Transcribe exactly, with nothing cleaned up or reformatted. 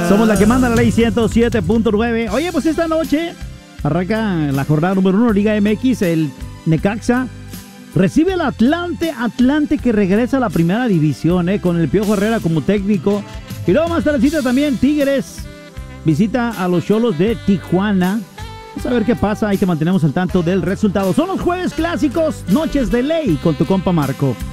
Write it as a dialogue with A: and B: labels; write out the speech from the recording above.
A: Somos la que manda la ley ciento siete punto nueve. Oye, pues esta noche arranca la jornada número uno, Liga M X. El Necaxa recibe al Atlante. Atlante que regresa a la primera división, eh, con el Piojo Herrera como técnico. Y luego más tardecita también Tigres visita a los Xolos de Tijuana. Vamos a ver qué pasa. Ahí te mantenemos al tanto del resultado. Son los jueves clásicos, noches de ley con tu compa Marco.